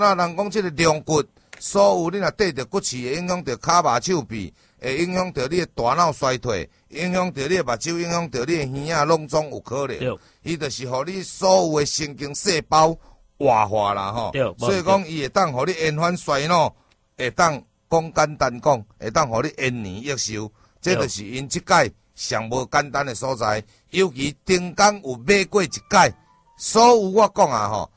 那人讲这个龙骨，所有你若缀着骨刺，会影响到骹麻手臂，会影响到你的大脑衰退，影响到你的目睭，影响到你的耳仔拢总有可能。伊就是互你所有的神经细胞活化啦吼。所以讲，伊会当互你延缓衰老，会当讲简单讲，会当互你延年益寿。这就是因即届上无简单的所在，尤其丁刚有买过一届，所有我讲啊吼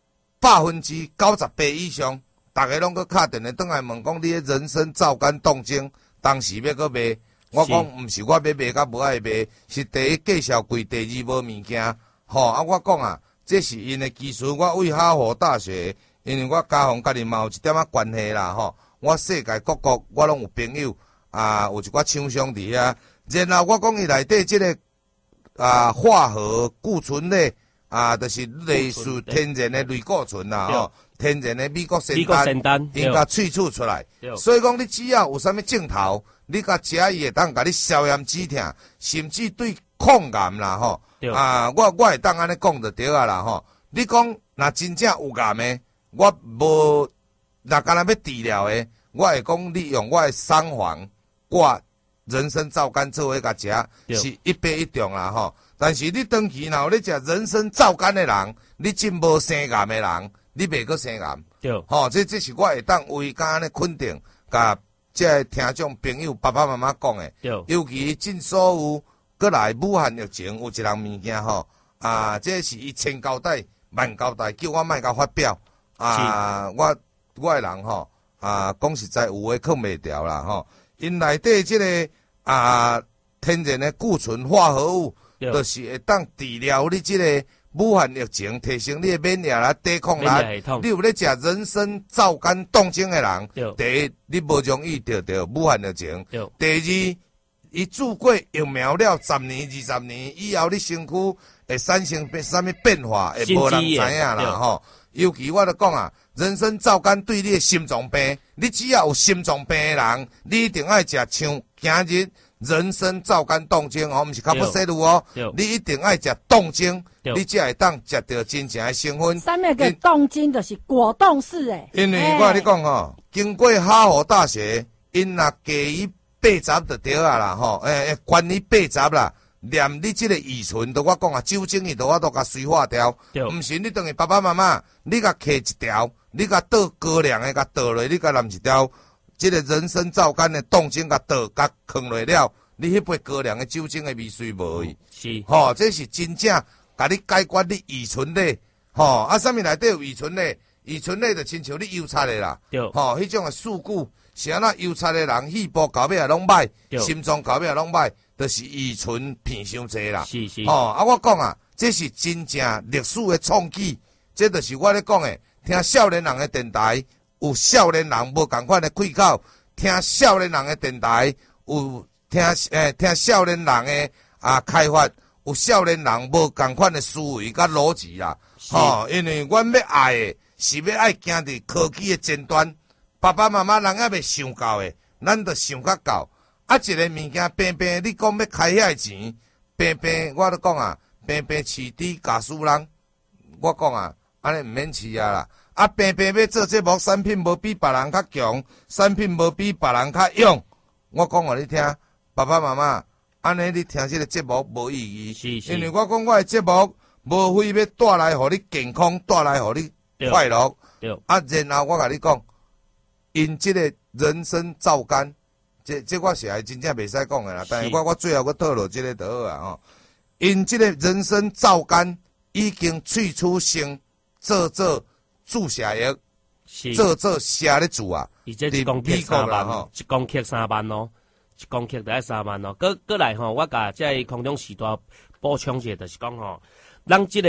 ，98%以上，大家拢搁敲电话转来问讲，你的人参皂苷冻精当时要搁卖？我讲毋是我要卖甲无爱卖，是第一介绍贵，第二无物件。吼啊，我讲啊，这是因的技术。我为哈佛大学，因为我家乡家己嘛有一点仔关系啦吼。我世界各国我拢有朋友啊，有一寡厂商伫遐。然后我讲伊内底即个化合固醇类就是类似天然的类固醇啦吼，天然的美国仙丹，应该萃取出来。所以讲你只要有啥物镜头，你甲食伊会当甲你消炎止痛，甚至对抗癌啦吼。我会当安尼讲就对啊啦吼。你讲若真正有癌的，我无若干若要治疗的，我会讲你用我的桑黄挂人参皂苷做伙甲食，是1:1中啦吼。但是你长期若有咧食人参皂苷的人，你真无生癌的人，你袂阁生癌。吼，这是我会当为甲安尼肯定，甲这听众朋友爸爸妈妈讲的。尤其正所有过来武汉疫情有一样物件吼，这是伊千交代万交代，叫我莫甲发表。我的人吼，讲实在有话控袂调啦吼。因内底即个天然的固醇化合物，就是会当治疗你即个武汉疫情，提升你的免疫力、抵抗力。你有咧食人参皂苷冻精的人，第一，你无容易得到武汉疫情；第二，伊做过疫苗了10年、20年以后，你身躯会产生啥物变化，会无人知影啦吼。尤其我著讲啊，人参皂苷对你的心脏病，你只要有心脏病的人，你一定爱食像今日人参皂苷冻精哦，毋是卡布西露哦，你一定爱食冻精，你才会当食到真正的成分。 上面个冻精就是果冻式诶。 因为我跟你讲吼，经过哈佛大学，因若加以80就对啊啦吼，关于80啦。念你这个乙醇，都我讲啊，酒精伊都我都甲水化掉，毋是你等于爸爸妈妈，你甲揢一条，你甲倒高粱的，甲倒落，你甲淋一条，这个人参皂苷的冻精甲倒甲放落了，你迄杯高粱的酒精的味水无去。是，吼，这是真正甲你解决你乙醇类，吼，啥物内底有乙醇类？乙醇类就亲像你油擦的啦，吼，迄种的事故，是安那油擦的人，肺部搞尾也拢歹，心脏搞尾也拢歹。就是乙醇片伤济啦，我讲啊，这是真正历史的创举，这就是我咧讲的。听少年人的电台，有少年人无共款的开口；听少年人的电台，有听少年人的开发，有少年人无共款的思维甲逻辑啦。因为阮要爱的是要爱行伫科技的尖端，爸爸妈妈人还未想到的，咱着想较到。一个物件平平，你讲要开遐钱，平平，我都讲啊，平平饲猪教输人，我讲啊，安尼毋免饲啊啦。平平要做节目，产品无比别人较强，产品无比别人较勇。我讲互你听，爸爸妈妈，安尼你听这个节目无意义，因为我讲我的节目无非要带来互你健康，带来互你快乐。然后我甲你讲，因这个人参皂苷。这我是还真正袂使讲的啦，但是我最后讨论这个就好啊吼。因这个人参皂苷已经萃取成做注射药，做写咧注啊。 伊这一公克3万吼，一公克3万哦，一公克就要3万哦。过来吼，我甲这空中时代补充一下，就是讲吼，咱这个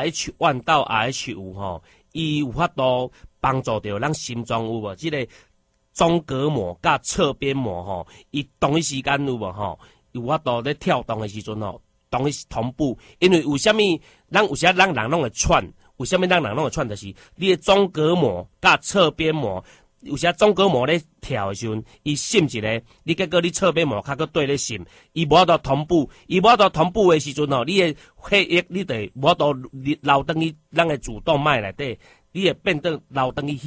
RH1 到 RH5吼，伊有法度帮助到咱心脏有无？这个中隔膜甲侧边膜吼，伊同一时间有无吼？有法度咧跳动的时阵吼，同步。因为有啥物，有时咱人拢会喘，有啥物咱人拢会喘，就是你的中隔膜甲侧边膜，有时中隔膜咧跳的时阵，伊心一个，你结果你侧边膜较搁对咧心，伊无法度同步，伊无法度同步的时阵吼，你的血液你得无法度流转去咱的主动脉内底。 你会变得老等于